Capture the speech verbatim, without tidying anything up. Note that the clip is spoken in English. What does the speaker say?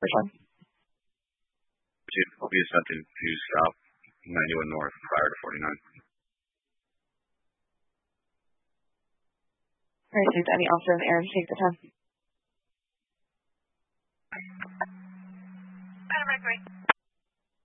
for Sean. I'll be attempting to stop ninety-one north prior to forty-nine. All right, so any officer in the air to take the ten. Adam Mercury.